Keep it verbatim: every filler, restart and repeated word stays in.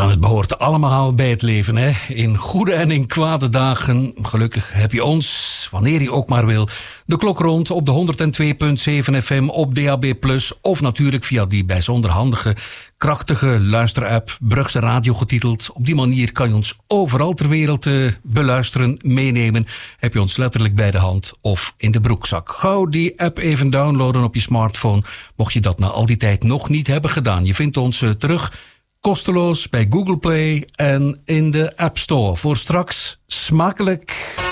Ja, het behoort allemaal bij het leven, hè. In goede en in kwade dagen. Gelukkig heb je ons, wanneer je ook maar wil, de klok rond op de honderd twee komma zeven F M, op D A B plus, of natuurlijk via die bijzonder handige, krachtige luisterapp, Brugse Radio getiteld. Op die manier kan je ons overal ter wereld uh, beluisteren, meenemen. Heb je ons letterlijk bij de hand of in de broekzak. Gauw die app even downloaden op je smartphone, mocht je dat na al die tijd nog niet hebben gedaan. Je vindt ons uh, terug kosteloos bij Google Play en in de App Store. Voor straks, smakelijk.